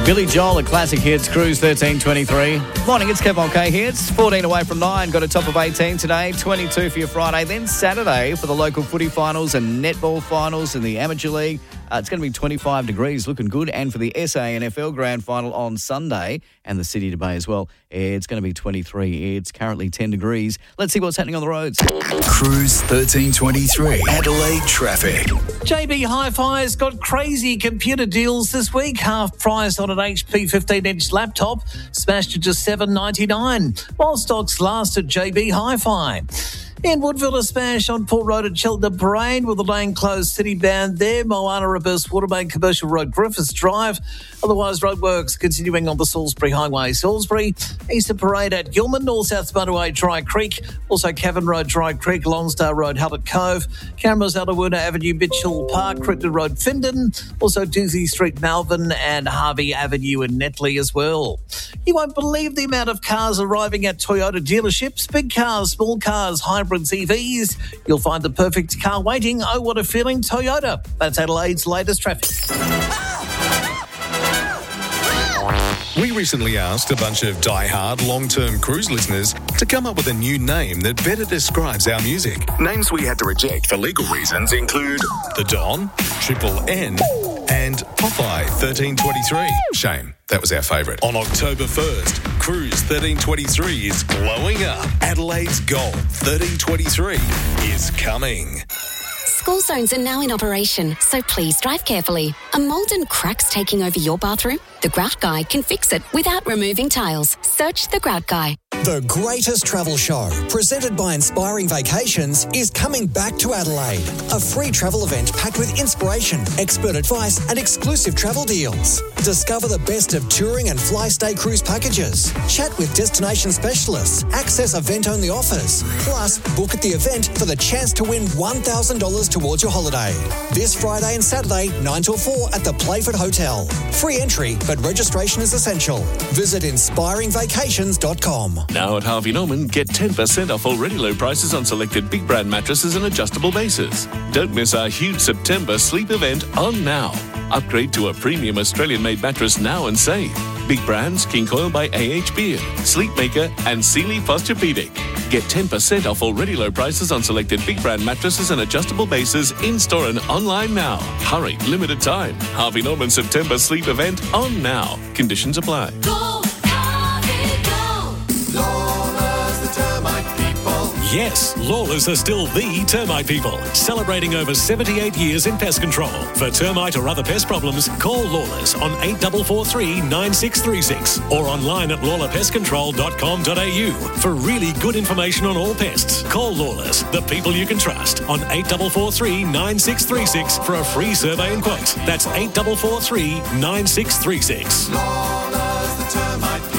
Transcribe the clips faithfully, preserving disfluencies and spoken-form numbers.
Billy Joel at Classic Hits, Cruise thirteen twenty-three. Morning, it's Kev on K Hits. fourteen away from nine, got a top of eighteen today, twenty-two for your Friday. Then Saturday for the local footy finals and netball finals in the Amateur League. Uh, it's going to be twenty-five degrees, looking good. And for the S A N F L Grand Final on Sunday and the City to Bay as well, it's going to be twenty-three. It's currently ten degrees. Let's see what's happening on the roads. Cruise thirteen twenty-three, Adelaide traffic. J B Hi-Fi's got crazy computer deals this week. Half price on an H P fifteen-inch laptop, smashed at just seven ninety-nine, while stocks last at J B Hi-Fi. In Woodville, a smash on Port Road at Cheltenham Parade with the lane closed city bound there. Moana reverse Waterbank Commercial Road, Griffiths Drive. Otherwise, roadworks continuing on the Salisbury Highway, Salisbury. Eastern Parade at Gilman, North-South Motorway, Dry Creek. Also Cavan Road, Dry Creek, Longstar Road, Hallett Cove. Cameras, Alawuna Avenue, Mitchell Park, Crichton Road, Findon. Also Doozy Street, Malvern, and Harvey Avenue in Netley as well. You won't believe the amount of cars arriving at Toyota dealerships. Big cars, small cars, hybrid E Vs. You'll find the perfect car waiting. Oh, what a feeling, Toyota. That's Adelaide's latest traffic. We recently asked a bunch of die-hard long-term cruise listeners to come up with a new name that better describes our music. Names we had to reject for legal reasons include The Don, Triple N, and Popeye thirteen twenty-three. Shame. That was our favourite. On October first, Cruise thirteen twenty-three is glowing up. Adelaide's Gold thirteen twenty-three is coming. School zones are now in operation, so please drive carefully. Are mould and cracks taking over your bathroom? The Grout Guy can fix it without removing tiles. Search The Grout Guy. The greatest travel show, presented by Inspiring Vacations, is coming back to Adelaide. A free travel event packed with inspiration, expert advice and exclusive travel deals. Discover the best of touring and fly-stay cruise packages. Chat with destination specialists. Access event-only offers. Plus, book at the event for the chance to win one thousand dollars towards your holiday. This Friday and Saturday, nine till four at the Playford Hotel. Free entry, but registration is essential. Visit inspiring vacations dot com. Now at Harvey Norman, get ten percent off already low prices on selected big brand mattresses and adjustable bases. Don't miss our huge September sleep event on now. Upgrade to a premium Australian-made mattress now and save. Big brands, King Coil by A H Beard, Sleepmaker and Sealy Posturepedic. Get ten percent off already low prices on selected big brand mattresses and adjustable bases in-store and online now. Hurry, limited time. Harvey Norman September sleep event on now. Conditions apply. Go, Harvey, go. Lawless, the termite people. Yes, Lawless are still the termite people, celebrating over seventy-eight years in pest control. For termite or other pest problems, call Lawless on eight four four three, nine six three six or online at lawler pest control dot com dot a u for really good information on all pests. Call Lawless, the people you can trust, on eight four four three, nine six three six for a free survey and quote. That's eight four four three, nine six three six. Lawless, the termite people.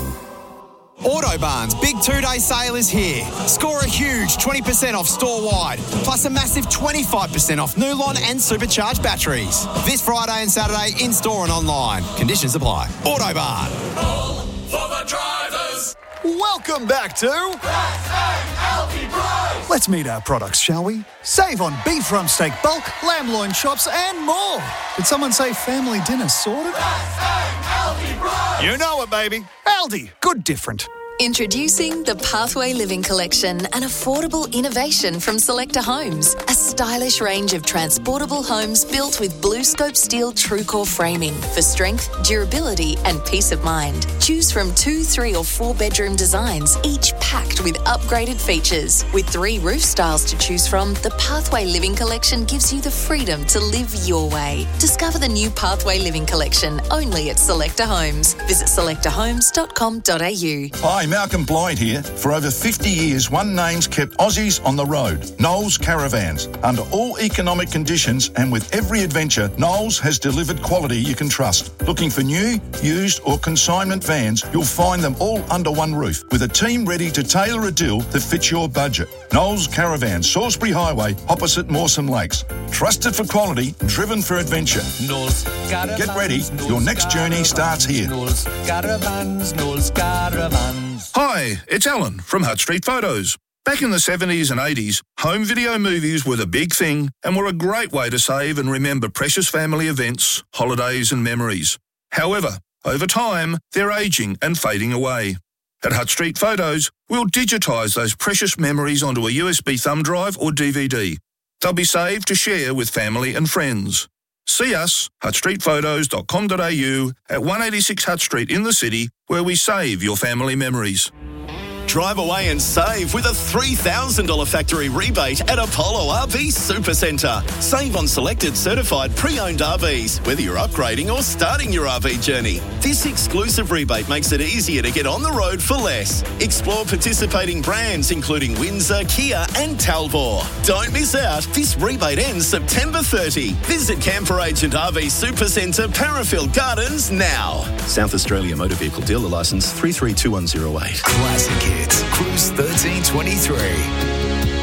Autobarn's big two-day sale is here. Score a huge twenty percent off store-wide, plus a massive twenty-five percent off Nulon and supercharged batteries. This Friday and Saturday in-store and online. Conditions apply. Autobarn. All for the drivers. Welcome back to S A L T Price. Let's meet our products, shall we? Save on beef rump steak bulk, lamb loin chops and more. Did someone say family dinner sorted? S A L T Price. You know it, baby. Aldi. Good different. Introducing the Pathway Living Collection, an affordable innovation from Selector Homes. A stylish range of transportable homes built with BlueScope steel TrueCore framing for strength, durability and peace of mind. Choose from two, three or four bedroom designs, each packed with upgraded features. With three roof styles to choose from, the Pathway Living Collection gives you the freedom to live your way. Discover the new Pathway Living Collection only at Selector Homes. Visit selector homes dot com dot a u. Hi, Malcolm Blyde here. For over fifty years, one name's kept Aussies on the road. Knowles Caravans. Under all economic conditions and with every adventure, Knowles has delivered quality you can trust. Looking for new, used or consignment vans, you'll find them all under one roof with a team ready to tailor a deal that fits your budget. Knowles Caravans, Salisbury Highway, opposite Mawson Lakes. Trusted for quality, driven for adventure. Knowles Caravans. Get ready. Your next journey starts here. Knowles Caravans, Knowles Caravans. Hi, it's Alan from Hutt Street Photos. Back in the seventies and eighties, home video movies were the big thing and were a great way to save and remember precious family events, holidays and memories. However, Over time, they're ageing and fading away. At Hutt Street Photos, we'll digitise those precious memories onto a U S B thumb drive or D V D. They'll be saved to share with family and friends. See us, hutt street photos dot com dot a u, at one eighty-six Hutt Street in the city, where we save your family memories. Drive away and save with a three thousand dollars factory rebate at Apollo R V Supercentre. Save on selected certified pre-owned R Vs, whether you're upgrading or starting your R V journey. This exclusive rebate makes it easier to get on the road for less. Explore participating brands including Windsor, Kia and Talbot. Don't miss out. This rebate ends September thirtieth. Visit Camper Agent R V Supercentre, Parafield Gardens now. South Australia Motor Vehicle Dealer Licence three three two one zero eight. Classic Hits, Cruise thirteen twenty-three.